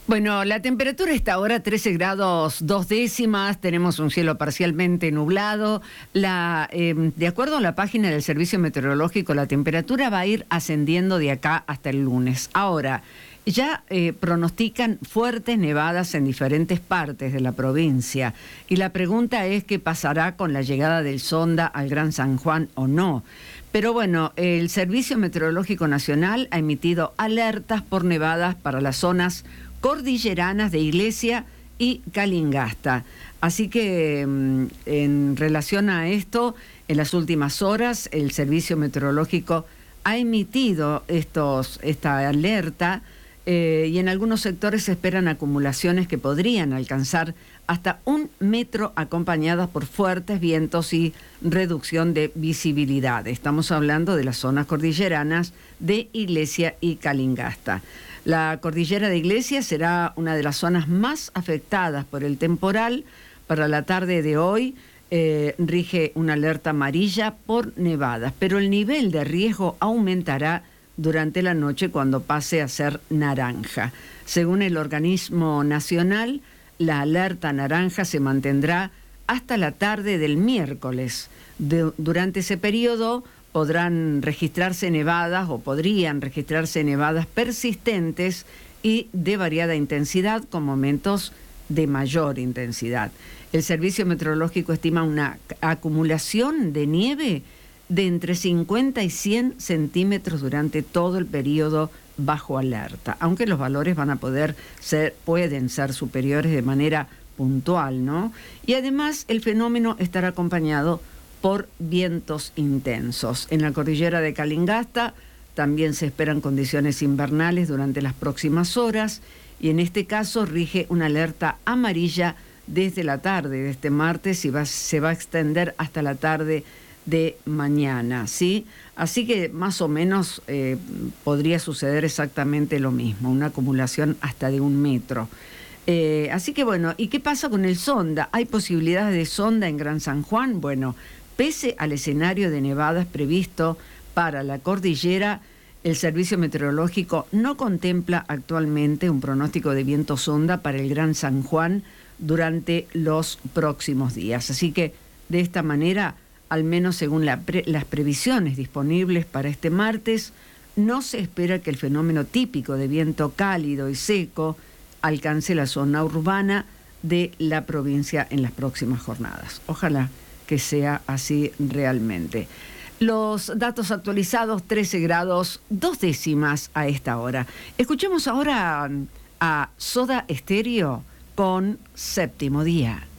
Bueno, la temperatura está ahora 13 grados 2 décimas, tenemos un cielo parcialmente nublado. De acuerdo a la página del Servicio Meteorológico, la temperatura va a ir ascendiendo de acá hasta el lunes. Ahora, ya pronostican fuertes nevadas en diferentes partes de la provincia. Y la pregunta es qué pasará con la llegada del Sonda al Gran San Juan o no. Pero bueno, el Servicio Meteorológico Nacional ha emitido alertas por nevadas para las zonas cordilleranas de Iglesia y Calingasta. Así que en relación a esto, en las últimas horas el Servicio Meteorológico ha emitido esta alerta y en algunos sectores se esperan acumulaciones que podrían alcanzar hasta 1 metro acompañadas por fuertes vientos y reducción de visibilidad. Estamos hablando de las zonas cordilleranas de Iglesia y Calingasta. La cordillera de Iglesia será una de las zonas más afectadas por el temporal. Para la tarde de hoy rige una alerta amarilla por nevadas, pero el nivel de riesgo aumentará durante la noche cuando pase a ser naranja. Según el organismo nacional, la alerta naranja se mantendrá hasta la tarde del miércoles. Durante ese periodo podrían registrarse nevadas persistentes y de variada intensidad con momentos de mayor intensidad. El Servicio Meteorológico estima una acumulación de nieve de entre 50 y 100 centímetros durante todo el periodo bajo alerta, aunque los valores pueden ser superiores de manera puntual, ¿no? Y además el fenómeno estará acompañado por vientos intensos. En la cordillera de Calingasta también se esperan condiciones invernales durante las próximas horas y en este caso rige una alerta amarilla desde la tarde de este martes y se va a extender hasta la tarde de mañana, ¿sí? Así que más o menos podría suceder exactamente lo mismo, una acumulación hasta de 1 metro. Así que bueno, ¿y qué pasa con el Sonda? ¿Hay posibilidades de Sonda en Gran San Juan? Bueno, pese al escenario de nevadas previsto para la cordillera, el Servicio Meteorológico no contempla actualmente un pronóstico de viento Sonda para el Gran San Juan durante los próximos días. Así que de esta manera, al menos según las previsiones disponibles para este martes, no se espera que el fenómeno típico de viento cálido y seco alcance la zona urbana de la provincia en las próximas jornadas. Ojalá que sea así realmente. Los datos actualizados, 13 grados 2 décimas a esta hora. Escuchemos ahora a Soda Stereo con Séptimo Día.